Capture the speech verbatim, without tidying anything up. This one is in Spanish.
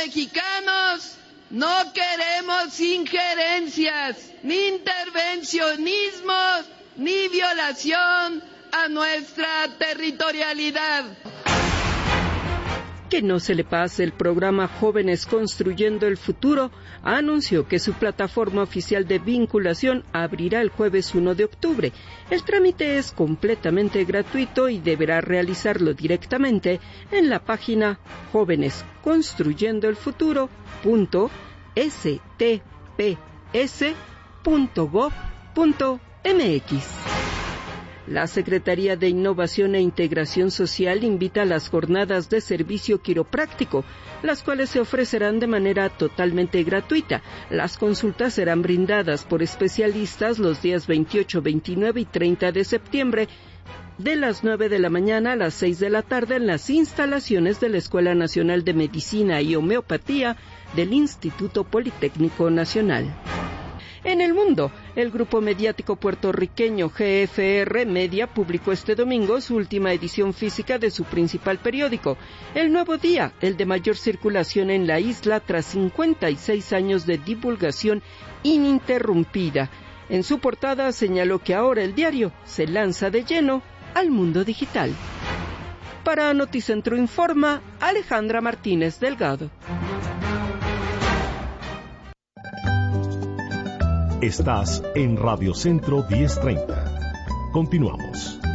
mexicanos no queremos injerencias, ni intervencionismos, ni violación a nuestra territorialidad. Que no se le pase, el programa Jóvenes Construyendo el Futuro anunció que su plataforma oficial de vinculación abrirá el jueves uno de octubre. El trámite es completamente gratuito y deberá realizarlo directamente en la página jóvenes construyendo el futuro punto s t p s punto gov punto m x. La Secretaría de Innovación e Integración Social invita a las jornadas de servicio quiropráctico, las cuales se ofrecerán de manera totalmente gratuita. Las consultas serán brindadas por especialistas los días veintiocho, veintinueve y treinta de septiembre, de las nueve de la mañana a las seis de la tarde en las instalaciones de la Escuela Nacional de Medicina y Homeopatía del Instituto Politécnico Nacional. En el mundo, el grupo mediático puertorriqueño G F R Media publicó este domingo su última edición física de su principal periódico, El Nuevo Día, el de mayor circulación en la isla tras cincuenta y seis años de divulgación ininterrumpida. En su portada señaló que ahora el diario se lanza de lleno al mundo digital. Para Noticentro Informa, Alejandra Martínez Delgado. Estás en Radio Centro diez treinta. Continuamos.